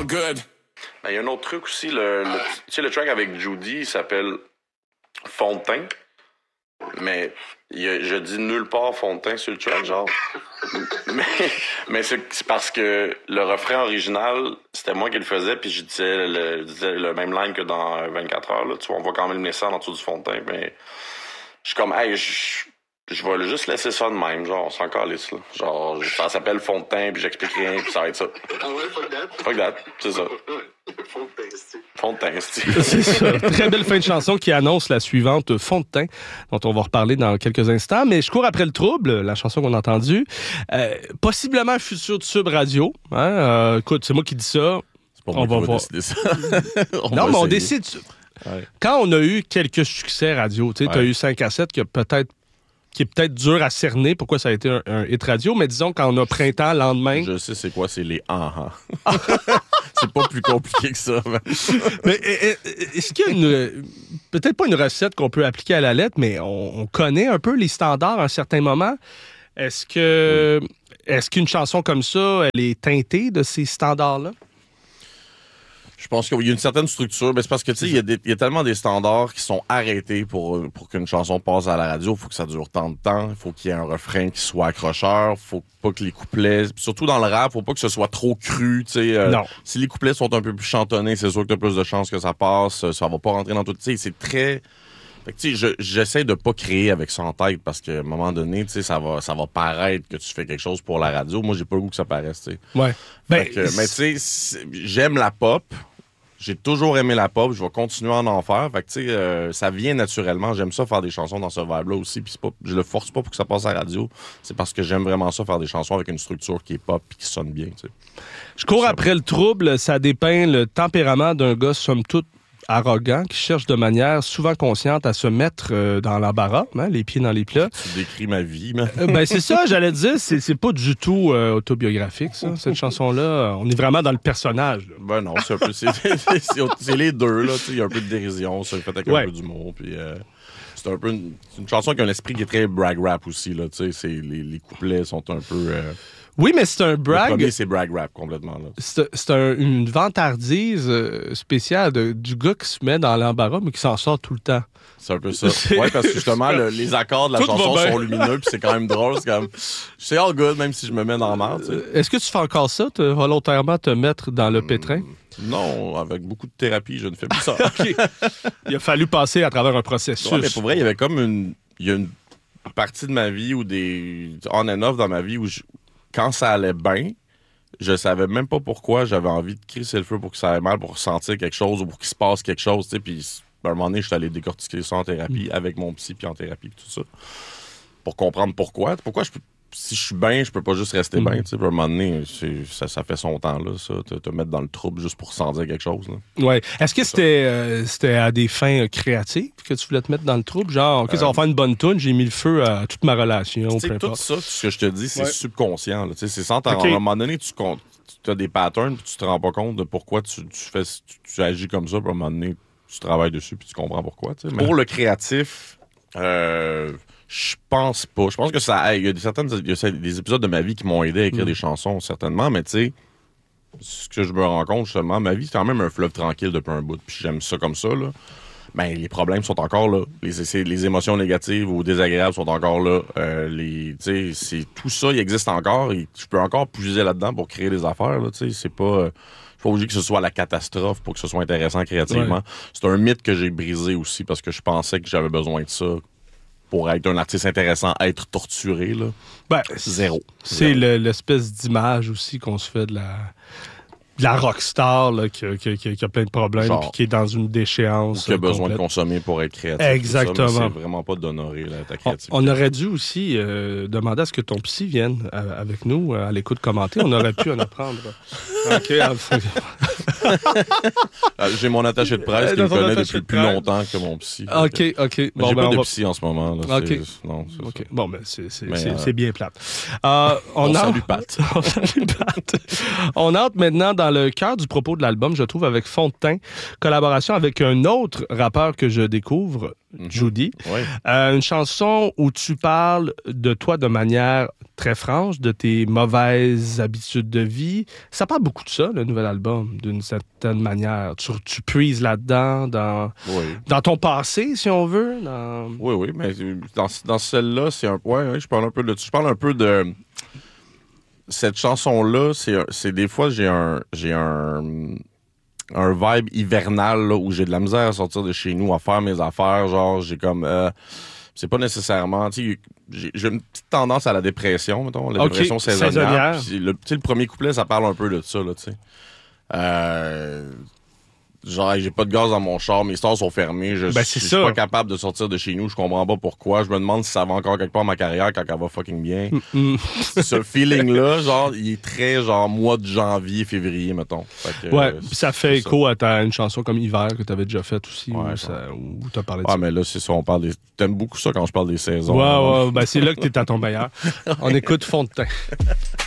good. Il y a un autre truc aussi, tu sais, le track avec Judy, il s'appelle Fond de teint. Mais je dis nulle part fond de teint sur le track, genre. mais c'est parce que le refrain original, c'était moi qui le faisais, puis je disais le même line que dans 24 heures. Là. Tu vois, on voit quand même le message en dessous du fond de teint, mais je suis comme, hey, je vais juste laisser ça de même, genre, on s'en calisse, là. Genre, ça s'appelle fond de teint, puis j'explique rien, puis ça va être ça. Ah ouais, fuck that? Fuck that, c'est ça. Fond de teint, c'est... Fond de teint, c'est... C'est ça. Très belle fin de chanson qui annonce la suivante, Fond de teint, dont on va reparler dans quelques instants. Mais je cours après le trouble, la chanson qu'on a entendue. Possiblement un futur tube radio. Hein? Écoute, c'est moi qui dis ça. C'est pas moi qui va décider ça. Non, mais on décide. Ouais. Quand on a eu quelques succès radio, tu sais, tu as eu 5 à 7 qui est peut-être dur à cerner pourquoi ça a été un hit radio, mais disons quand on a printemps, lendemain... Je sais c'est quoi, c'est les C'est pas plus compliqué que ça. Mais est-ce qu'il y a peut-être pas une recette qu'on peut appliquer à la lettre, mais on connaît un peu les standards à un certain moment. Est-ce qu'une chanson comme ça, elle est teintée de ces standards-là? Je pense qu'il y a une certaine structure, mais c'est parce que tu sais, il y a tellement des standards qui sont arrêtés pour qu'une chanson passe à la radio. Il faut que ça dure tant de temps. Il faut qu'il y ait un refrain qui soit accrocheur. Il faut pas que les couplets, surtout dans le rap, faut pas que ce soit trop cru. Non. Si les couplets sont un peu plus chantonnés, c'est sûr que tu as plus de chances que ça passe. Ça va pas rentrer dans tout. Tu sais, c'est très. Fait que, tu sais, j'essaie de pas créer avec ça en tête parce qu'à un moment donné, tu sais, ça va paraître que tu fais quelque chose pour la radio. Moi, j'ai pas le goût que ça paraisse, tu sais. Ouais. Mais tu sais, j'aime la pop. J'ai toujours aimé la pop. Je vais continuer à en faire. Fait que, tu sais, ça vient naturellement. J'aime ça faire des chansons dans ce vibe-là aussi. Puis je le force pas pour que ça passe à la radio. C'est parce que j'aime vraiment ça faire des chansons avec une structure qui est pop et qui sonne bien, tu sais. Je cours après le trouble. Ça dépeint le tempérament d'un gars, somme toute, arrogant, qui cherche de manière souvent consciente à se mettre dans l'embarras, hein, les pieds dans les plats. Tu décris ma vie, man. C'est ça, j'allais te dire, c'est pas du tout autobiographique, ça, cette chanson-là. On est vraiment dans le personnage. Là. Ben non, c'est un peu... C'est les deux, là. Il y a un peu de dérision, ça fait avec un peu d'humour, puis... c'est un peu une chanson qui a un esprit qui est très brag rap aussi, là. Tu sais, les couplets sont un peu... Oui, mais c'est un brag. Le premier, c'est brag rap complètement. Là. C'est une vantardise spéciale du gars qui se met dans l'embarras, mais qui s'en sort tout le temps. C'est un peu ça. Oui, parce que justement, les accords de la chanson sont lumineux, puis c'est quand même drôle. C'est comme, c'est all good, même si je me mets dans la merde. Tu sais. Est-ce que tu fais encore ça, volontairement te mettre dans le pétrin? Non, avec beaucoup de thérapie, je ne fais plus ça. Okay. Il a fallu passer à travers un processus. Ouais, mais pour vrai, il y avait comme il y a une partie de ma vie ou des on and off dans ma vie où quand ça allait bien, je savais même pas pourquoi j'avais envie de crisser le feu pour que ça aille mal, pour ressentir quelque chose ou pour qu'il se passe quelque chose, tu sais, puis à un moment donné, je suis allé décortiquer ça en thérapie avec mon psy, puis en thérapie, puis tout ça, pour comprendre pourquoi. Pourquoi si je suis bien, je peux pas juste rester bien, tu sais, puis à un moment donné, ça fait son temps, là, ça, te mettre dans le trouble juste pour sentir quelque chose, là. Ouais. Est-ce que c'était à des fins créatives que tu voulais te mettre dans le trouble? Genre, OK, ça va faire une bonne toune, j'ai mis le feu à toute ma relation, peu importe. Tout ça, ce que je te dis, c'est subconscient, là, tu sais, c'est sans t'en... À un moment donné, tu as des patterns, puis tu te rends pas compte de pourquoi tu agis comme ça, puis à un moment donné, tu travailles dessus, puis tu comprends pourquoi, tu sais. Pour le créatif, je pense pas. Je pense que ça aide. Il y a des épisodes de ma vie qui m'ont aidé à écrire des chansons, certainement, mais tu sais, ce que je me rends compte, justement, ma vie, c'est quand même un fleuve tranquille depuis un bout, puis j'aime ça comme ça, là. Ben, les problèmes sont encore là. Les émotions négatives ou désagréables sont encore là. Tout ça, il existe encore. Et je peux encore puiser là-dedans pour créer des affaires, là, tu sais. C'est pas... faut pas obligé que ce soit la catastrophe pour que ce soit intéressant créativement. Ouais. C'est un mythe que j'ai brisé aussi parce que je pensais que j'avais besoin de ça pour être un artiste intéressant, être torturé, là. Ben, zéro. C'est l'espèce d'image aussi qu'on se fait de la rockstar là, qui a plein de problèmes et qui est dans une déchéance. Qui a besoin de consommer pour être créatif. Exactement. Ça, c'est vraiment pas d'honorer ta créativité. On aurait dû aussi demander à ce que ton psy vienne avec nous à l'écoute commenter. On aurait pu en apprendre. Okay. J'ai mon attaché de presse qui me connaît depuis plus longtemps que mon psy. OK. Mais j'ai pas de psy en ce moment. Là. OK. Non, OK. Bon, mais c'est bien plate. On salue Pat. On salue Pat. On entre maintenant dans le cœur du propos de l'album, je trouve, avec Fond de teint, collaboration avec un autre rappeur que je découvre, Judy. Oui. Une chanson où tu parles de toi de manière très franche, de tes mauvaises habitudes de vie. Ça parle beaucoup de ça, le nouvel album, d'une certaine manière. Tu puises là-dedans, dans ton passé, si on veut. Oui, mais dans celle-là, c'est un... Ouais, je parle un peu de... Je parle un peu de... Cette chanson-là, c'est des fois, j'ai un vibe hivernal là, où j'ai de la misère à sortir de chez nous, à faire mes affaires. Genre, j'ai comme... c'est pas nécessairement... J'ai une petite tendance à la dépression, mettons. La dépression saisonnière. Puis le premier couplet, ça parle un peu de ça, là, tu sais. Genre, j'ai pas de gaz dans mon char, mes stores sont fermés, je suis pas capable de sortir de chez nous, je comprends pas pourquoi. Je me demande si ça va encore quelque part ma carrière quand elle va fucking bien. Ce feeling-là, genre, il est très, genre, mois de janvier, février, mettons. Ça fait écho à une chanson comme Hiver que t'avais déjà faite aussi, où t'as parlé de ça. Mais là, c'est ça, on parle des... T'aimes beaucoup ça quand je parle des saisons. Ouais, c'est là que t'es à ton meilleur. On écoute Fond de teint.